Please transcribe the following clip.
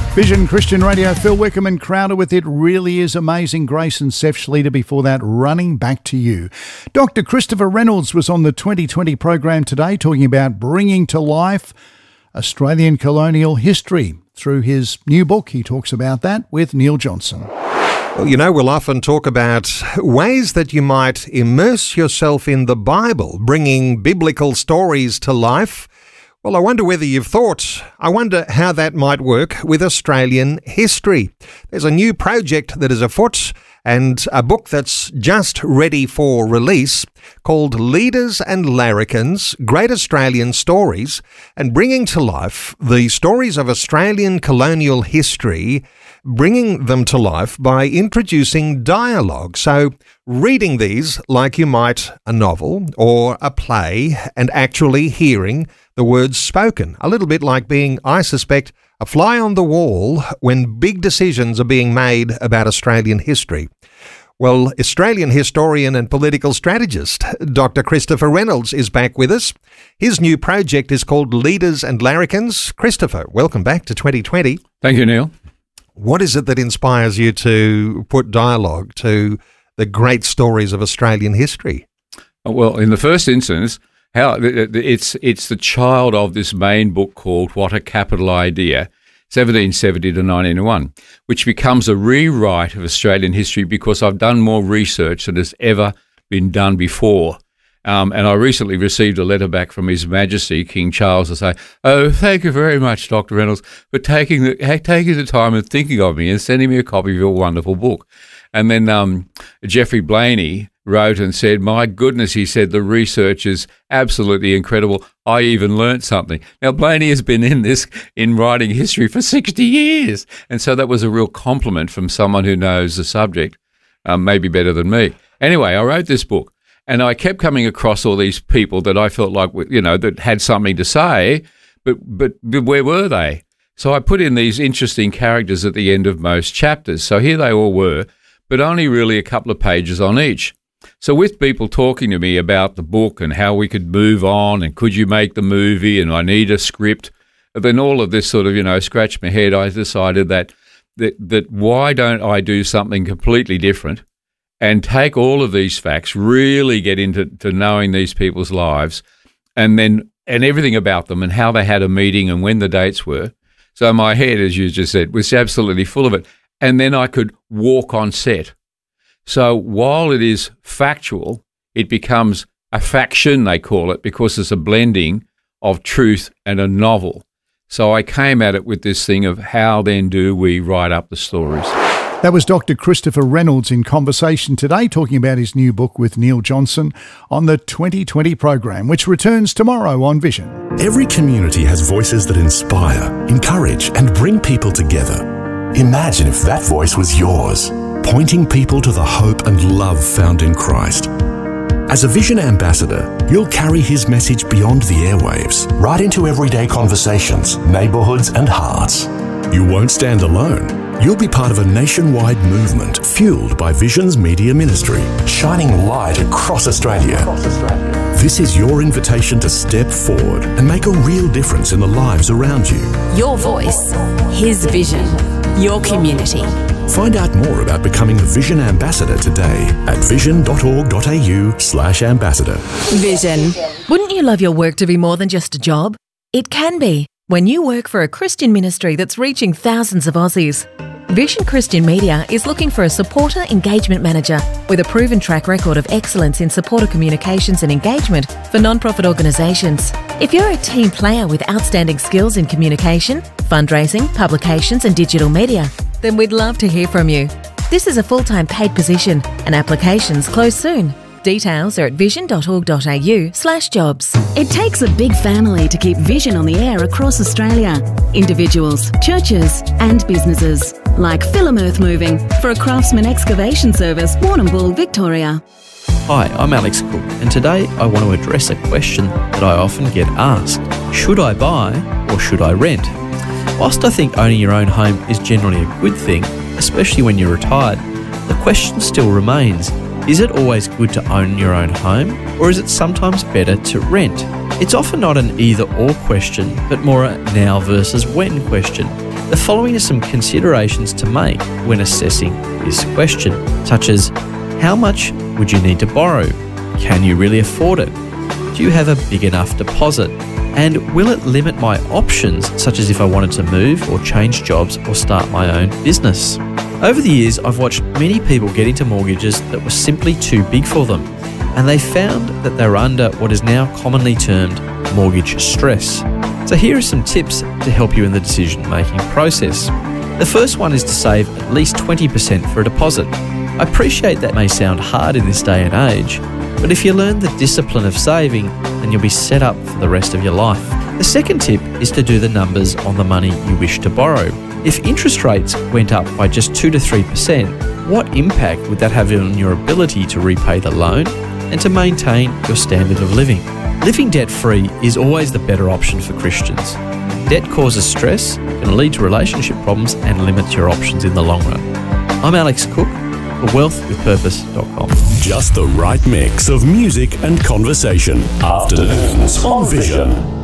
Vision Christian Radio, Phil Wickham and Crowder with It Really Is Amazing. Grace and Seth Schleter before that, Running Back to You. Dr. Christopher Reynolds was on the 2020 program today talking about bringing to life Australian colonial history. Through his new book, he talks about that with Neil Johnson. Well, you know, we'll often talk about ways that you might immerse yourself in the Bible, bringing biblical stories to life. Well, I wonder whether you've thought, I wonder how that might work with Australian history. There's a new project that is afoot and a book that's just ready for release called Leaders and Larrikins, Great Australian Stories, and bringing to life the stories of Australian colonial history, bringing them to life by introducing dialogue. So reading these like you might a novel or a play and actually hearing the words spoken, a little bit like being, I suspect, a fly on the wall when big decisions are being made about Australian history. Well, Australian historian and political strategist Dr. Christopher Reynolds is back with us. His new project is called Leaders and Larrikins. Christopher, welcome back to 2020. Thank you, Neil. What is it that inspires you to put dialogue to the great stories of Australian history? Well, in the first instance, it's the child of this main book called What a Capital Idea, 1770 to 1901, which becomes a rewrite of Australian history because I've done more research than has ever been done before. And I recently received a letter back from His Majesty, King Charles, to say, "Oh, thank you very much, Dr. Reynolds, for taking the time and thinking of me and sending me a copy of your wonderful book." And then Geoffrey Blaney wrote and said, "My goodness," he said, "the research is absolutely incredible. I even learnt something." Now, Blaney has been in writing history for 60 years. And so that was a real compliment from someone who knows the subject, maybe better than me. Anyway, I wrote this book. And I kept coming across all these people that I felt like, you know, that had something to say, but where were they? So I put in these interesting characters at the end of most chapters. So here they all were, but only really a couple of pages on each. So with people talking to me about the book and how we could move on and could you make the movie and I need a script, then all of this sort of, you know, scratched my head. I decided that why don't I do something completely different and take all of these facts, really get into knowing these people's lives and everything about them and how they had a meeting and when the dates were. So my head, as you just said, was absolutely full of it. And then I could walk on set. So while it is factual, it becomes a faction, they call it, because it's a blending of truth and a novel. So I came at it with this thing of how then do we write up the stories. That was Dr. Christopher Reynolds in conversation today, talking about his new book with Neil Johnson on the 2020 program, which returns tomorrow on Vision. Every community has voices that inspire, encourage, and bring people together. Imagine if that voice was yours, pointing people to the hope and love found in Christ. As a Vision ambassador, you'll carry his message beyond the airwaves, right into everyday conversations, neighbourhoods, and hearts. You won't stand alone. You'll be part of a nationwide movement fueled by Vision's media ministry, shining light across Australia. This is your invitation to step forward and make a real difference in the lives around you. Your voice, his vision, your community. Find out more about becoming a Vision ambassador today at vision.org.au/ambassador. Vision. Wouldn't you love your work to be more than just a job? It can be when you work for a Christian ministry that's reaching thousands of Aussies. Vision Christian Media is looking for a supporter engagement manager with a proven track record of excellence in supporter communications and engagement for non-profit organisations. If you're a team player with outstanding skills in communication, fundraising, publications and digital media, then we'd love to hear from you. This is a full-time paid position and applications close soon. Details are at vision.org.au/jobs. It takes a big family to keep Vision on the air across Australia. Individuals, churches and businesses. Like Film Earth Moving for a Craftsman excavation service, Warrnambool, Victoria. Hi, I'm Alex Cook, and today I want to address a question that I often get asked. Should I buy or should I rent? Whilst I think owning your own home is generally a good thing, especially when you're retired, the question still remains. Is it always good to own your own home, or is it sometimes better to rent? It's often not an either-or question, but more a now versus when question. The following are some considerations to make when assessing this question, such as how much would you need to borrow? Can you really afford it? Do you have a big enough deposit? And will it limit my options, such as if I wanted to move or change jobs or start my own business? Over the years, I've watched many people get into mortgages that were simply too big for them, and they found that they're under what is now commonly termed mortgage stress. So here are some tips to help you in the decision-making process. The first one is to save at least 20% for a deposit. I appreciate that may sound hard in this day and age, but if you learn the discipline of saving, then you'll be set up for the rest of your life. The second tip is to do the numbers on the money you wish to borrow. If interest rates went up by just 2 to 3%, what impact would that have on your ability to repay the loan and to maintain your standard of living? Living debt-free is always the better option for Christians. Debt causes stress, can lead to relationship problems and limit your options in the long run. I'm Alex Cook for wealthwithpurpose.com. Just the right mix of music and conversation. Afternoons on Vision.